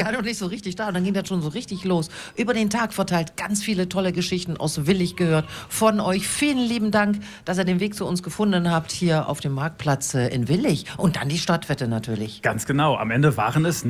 ja noch nicht so richtig da. Und dann ging das schon so richtig los. Über den Tag verteilt ganz viele tolle Geschichten aus Willig gehört von euch. Vielen lieben Dank, dass ihr den Weg zu uns gefunden habt hier auf dem Marktplatz in Willig. Und dann die Stadtwette natürlich. Ganz genau. Am Ende waren es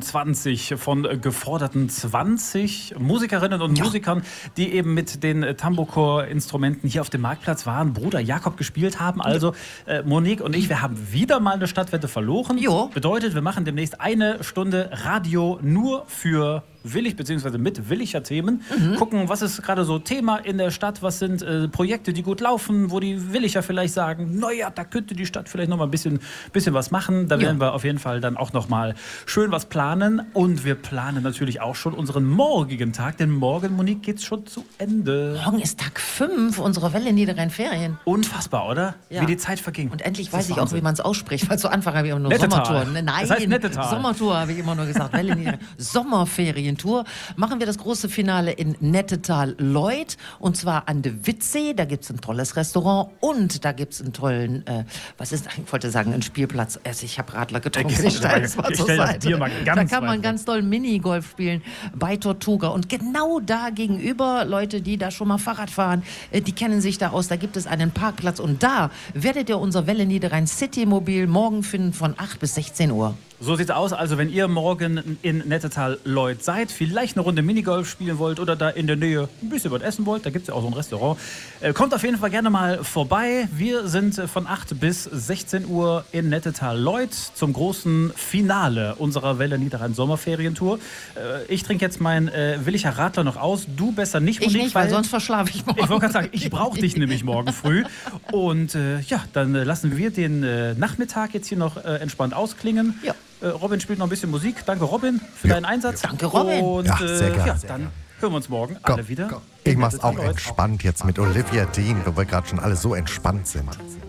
29 von geforderten 20 Musikerinnen und Musikern, die eben mit den Tambourchor-Instrumenten hier auf dem Marktplatz waren, Bruder Jakob gespielt haben. Also Monique und ich, wir haben wieder mal eine Stadtwette verloren. Jo. Bedeutet, wir machen demnächst eine Stunde Radio nur für Willig, beziehungsweise mit Williger Themen. Gucken, was ist gerade so Thema in der Stadt, was sind Projekte, die gut laufen, wo die Williger vielleicht sagen, naja, da könnte die Stadt vielleicht noch mal ein bisschen was machen. Da werden wir auf jeden Fall dann auch noch mal schön was planen. Und wir planen natürlich auch schon unseren morgigen Tag, denn morgen, Monique, geht's schon zu Ende. Morgen ist Tag 5 unserer Welle Niederrhein-Ferien. Unfassbar, oder? Ja. Wie die Zeit verging. Und endlich weiß ich auch, wie man es ausspricht, weil zu Anfang habe ich immer nur Nettetal. Sommertour. Nein, Das heißt Nettetal. Sommertour habe ich immer nur gesagt. Welle Niederrhein. Sommerferientour. Machen wir das große Finale in Nettetal-Lloyd und zwar an der Witzsee. Da gibt es ein tolles Restaurant und da gibt es einen tollen, ich wollte sagen, einen Spielplatz. Ich habe Radler getrunken. Ich stelle das mal zur Seite. Da kann man ganz toll Minigolf spielen bei Tortuga. Und genau da gegenüber, Leute, die da schon mal Fahrrad fahren, die kennen sich da aus. Da gibt es einen Parkplatz und da werdet ihr unser Welle Niederrhein Citymobil morgen finden von 8 bis 16 Uhr. So sieht's aus. Also wenn ihr morgen in Nettetal-Lloyd seid, vielleicht eine Runde Minigolf spielen wollt oder da in der Nähe ein bisschen was essen wollt, da gibt's ja auch so ein Restaurant, kommt auf jeden Fall gerne mal vorbei. Wir sind von 8 bis 16 Uhr in Nettetal-Lloyd zum großen Finale unserer Welle Niederrhein Sommerferientour. Ich trinke jetzt mein Williger Radler noch aus. Du besser nicht, Monique. Ich nicht, weil sonst verschlafe ich morgen. Ich wollte gerade sagen, ich brauche dich nämlich morgen früh. Und dann lassen wir den Nachmittag jetzt hier noch entspannt ausklingen. Ja. Robin spielt noch ein bisschen Musik. Danke, Robin, für deinen Einsatz. Danke, Robin. Und sehr gerne. Dann hören wir uns morgen alle wieder. Ich mach's auch entspannt jetzt mit Olivia Dean, wo wir gerade schon alle so entspannt sind.